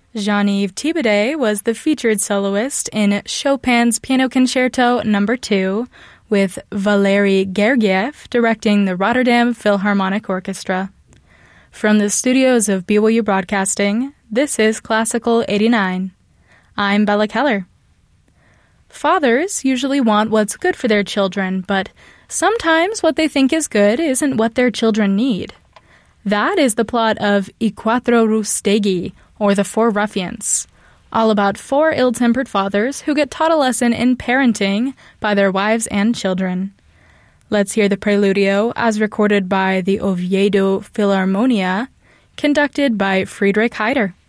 Jean-Yves Thibaudet was the featured soloist in Chopin's Piano Concerto No. 2, with Valery Gergiev directing the Rotterdam Philharmonic Orchestra. From the studios of BYU Broadcasting, this is Classical 89. I'm Bella Keller. Fathers usually want what's good for their children, but sometimes what they think is good isn't what their children need. That is the plot of I Quattro Rusteghi, or The Four Ruffians, all about four ill-tempered fathers who get taught a lesson in parenting by their wives and children. Let's hear the Preludio as recorded by the Oviedo Philharmonia, conducted by Friedrich Heider.